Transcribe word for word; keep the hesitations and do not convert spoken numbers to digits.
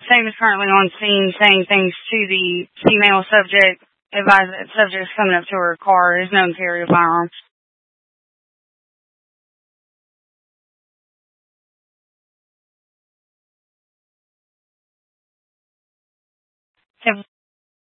Same is currently on scene saying things to the female subject, advise that subject is coming up to her car, is known to carry a firearm. Ten